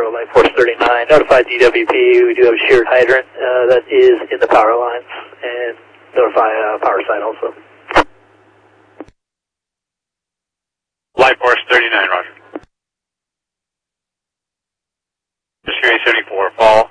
Life Force 39. Notify DWP, we do have a sheared hydrant that is in the power lines, and notify power side also. Life Force 39, roger. Series 74, fall.